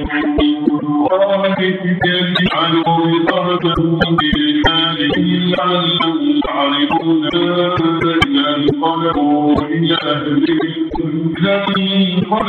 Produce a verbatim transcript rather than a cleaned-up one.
يجعلوا بطرفهم بإيمانهم لعلهم يعرفون إذا انقلبوا إلى أهلهم